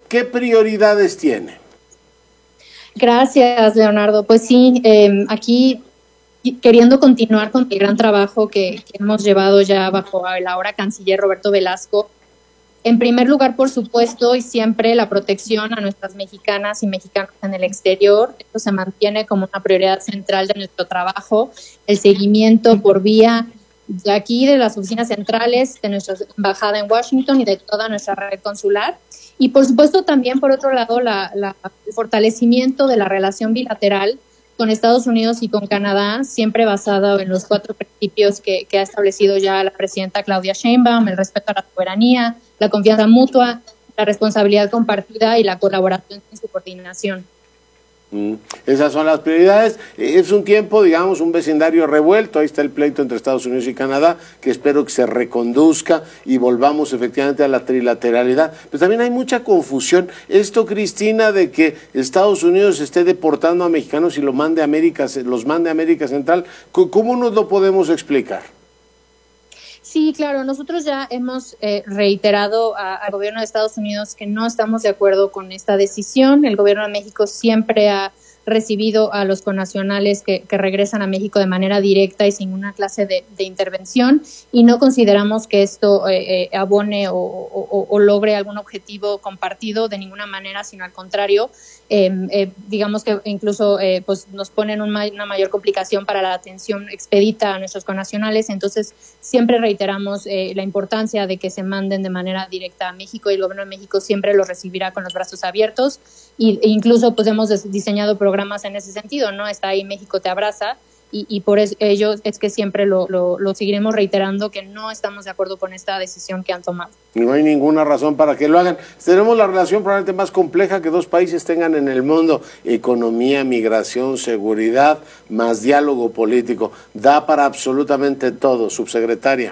¿qué prioridades tiene? Gracias, Leonardo. Pues sí, aquí queriendo continuar con el gran trabajo que hemos llevado ya bajo el ahora canciller Roberto Velasco. En primer lugar, por supuesto, y siempre la protección a nuestras mexicanas y mexicanos en el exterior. Esto se mantiene como una prioridad central de nuestro trabajo. El seguimiento por vía de aquí, de las oficinas centrales, de nuestra embajada en Washington y de toda nuestra red consular. Y por supuesto también, por otro lado, el fortalecimiento de la relación bilateral con Estados Unidos y con Canadá, siempre basado en los 4 principios que ha establecido ya la presidenta Claudia Sheinbaum: el respeto a la soberanía, la confianza mutua, la responsabilidad compartida y la colaboración sin subordinación. Esas son las prioridades. Es un tiempo, digamos, un vecindario revuelto. Ahí está el pleito entre Estados Unidos y Canadá, que espero que se reconduzca y volvamos efectivamente a la trilateralidad. Pero también hay mucha confusión. Esto, Cristina, de que Estados Unidos esté deportando a mexicanos y los mande a América Central, ¿cómo nos lo podemos explicar? Sí, claro, nosotros ya hemos reiterado al gobierno de Estados Unidos que no estamos de acuerdo con esta decisión. El gobierno de México siempre ha recibido a los connacionales que regresan a México de manera directa y sin una clase de intervención, y no consideramos que esto abone o logre algún objetivo compartido de ninguna manera, sino al contrario, digamos que incluso pues nos ponen una mayor complicación para la atención expedita a nuestros connacionales. Entonces siempre reiteramos la importancia de que se manden de manera directa a México, y el gobierno de México siempre los recibirá con los brazos abiertos, e incluso pues hemos diseñado programas en ese sentido, ¿no? Está ahí México Te Abraza, y por ello es que siempre lo seguiremos reiterando, que no estamos de acuerdo con esta decisión que han tomado. No hay ninguna razón para que lo hagan. Tenemos la relación probablemente más compleja que 2 países tengan en el mundo: economía, migración, seguridad, más diálogo político. Da para absolutamente todo, subsecretaria.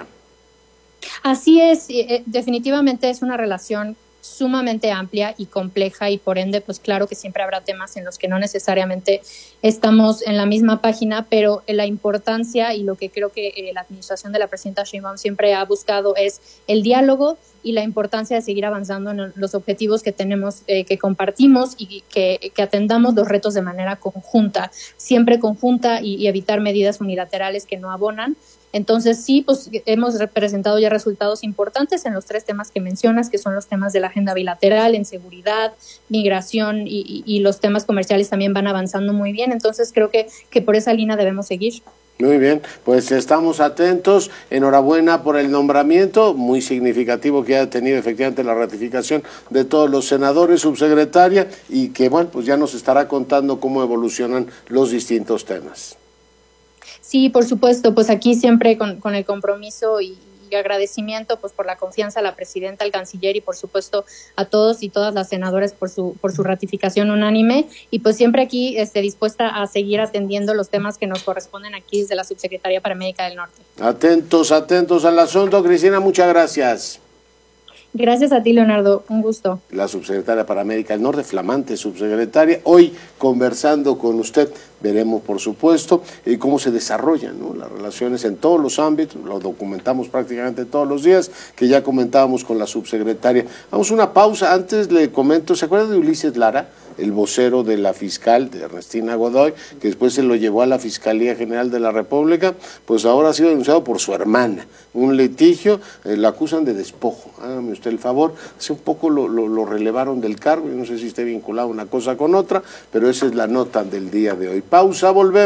Así es, definitivamente es una relación sumamente amplia y compleja, y por ende, pues claro que siempre habrá temas en los que no necesariamente estamos en la misma página, pero la importancia y lo que creo que la administración de la presidenta Sheinbaum siempre ha buscado es el diálogo y la importancia de seguir avanzando en los objetivos que tenemos, que compartimos, y que atendamos los retos de manera conjunta, siempre conjunta, y evitar medidas unilaterales que no abonan. Entonces sí, pues hemos presentado ya resultados importantes en los 3 temas que mencionas, que son los temas de la agenda bilateral, en seguridad, migración y los temas comerciales también van avanzando muy bien. Entonces creo que por esa línea debemos seguir. Muy bien, pues estamos atentos. Enhorabuena por el nombramiento, muy significativo que haya tenido efectivamente la ratificación de todos los senadores, subsecretaria, y que bueno, pues ya nos estará contando cómo evolucionan los distintos temas. Sí, por supuesto, pues aquí siempre con el compromiso y agradecimiento pues por la confianza a la presidenta, al canciller, y por supuesto a todos y todas las senadoras por su ratificación unánime, y pues siempre aquí dispuesta a seguir atendiendo los temas que nos corresponden aquí desde la Subsecretaría para América del Norte. Atentos al asunto. Cristina, muchas gracias. Gracias a ti, Leonardo, un gusto. La subsecretaria para América del Norte, flamante subsecretaria, hoy conversando con usted. Veremos, por supuesto, cómo se desarrollan, ¿no?, las relaciones en todos los ámbitos. Lo documentamos prácticamente todos los días, que ya comentábamos con la subsecretaria. Vamos a una pausa. Antes le comento, ¿se acuerda de Ulises Lara, el vocero de la fiscal, de Ernestina Godoy, que después se lo llevó a la Fiscalía General de la República? Pues ahora ha sido denunciado por su hermana, un litigio, lo acusan de despojo. Hágame usted el favor. Hace un poco lo relevaron del cargo, yo no sé si esté vinculado una cosa con otra, pero esa es la nota del día de hoy. Pausa, volvemos.